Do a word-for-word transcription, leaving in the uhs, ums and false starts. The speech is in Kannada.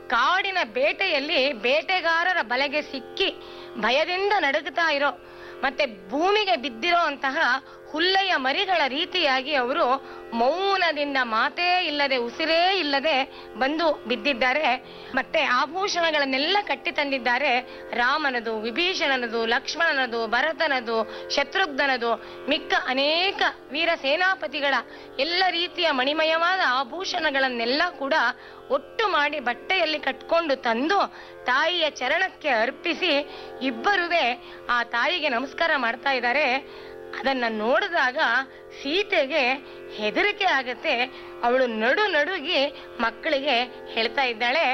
ಕಾಡಿನ ಬೇಟೆಯಲ್ಲಿ ಬೇಟೆಗಾರರ ಬಲೆಗೆ ಸಿಕ್ಕಿ ಭಯದಿಂದ ನಡುಗುತ್ತಾ ಇರೋ ಮತ್ತೆ ಭೂಮಿಗೆ ಬಿದ್ದಿರೋ ಅಂತಹ ಹುಲ್ಲೆಯ ಮರಿಗಳ ರೀತಿಯಾಗಿ ಅವರು ಮೌನದಿಂದ ಮಾತೇ ಇಲ್ಲದೆ ಉಸಿರೇ ಇಲ್ಲದೆ ಬಂದು ಬಿದ್ದಿದ್ದಾರೆ. ಮತ್ತೆ ಆಭೂಷಣಗಳನ್ನೆಲ್ಲ ಕಟ್ಟಿ ತಂದಿದ್ದಾರೆ. ರಾಮನದು, ವಿಭೀಷಣನದು, ಲಕ್ಷ್ಮಣನದು, ಭರತನದು, ಶತ್ರುಘ್ನನದು, ಮಿಕ್ಕ ಅನೇಕ ವೀರ ಸೇನಾಪತಿಗಳ ಎಲ್ಲ ರೀತಿಯ ಮಣಿಮಯವಾದ ಆಭೂಷಣಗಳನ್ನೆಲ್ಲ ಕೂಡ ಒಟ್ಟು ಮಾಡಿ ಬಟ್ಟೆಯಲ್ಲಿ ಕಟ್ಕೊಂಡು ತಂದು ತಾಯಿಯ ಚರಣಕ್ಕೆ ಅರ್ಪಿಸಿ ಇಬ್ಬರುವೆ ಆ ತಾಯಿಗೆ ನಮಸ್ಕಾರ ಮಾಡ್ತಾ ಇದ್ದಾರೆ. ಅದನ್ನ ನೋಡಿದಾಗ ಸೀತೆಗೆ ಹೆದರಿಕೆ ಆಗತ್ತೆ. ಅವಳು ನಡು ನಡುಗಿ ಮಕ್ಕಳಿಗೆ ಹೇಳ್ತಾ ಇದ್ದಾಳೆ,